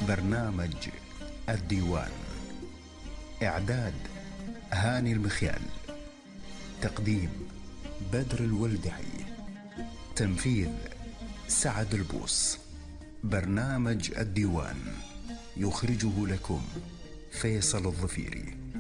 برنامج الديوان. إعداد هاني المخيال. تقديم بدر الولدعي. تنفيذ سعد البوص. برنامج الديوان يخرجه لكم فيصل الظفيري.